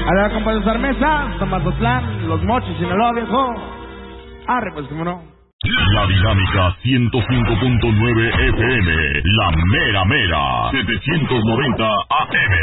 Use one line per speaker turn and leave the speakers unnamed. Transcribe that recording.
A la compa de Sarmesa, Tamazotlán, Los Mochis, Sinaloa, viejo. Arre, pues, cómo no.
La Dinámica 105.9 FM, la mera mera, 790 AM.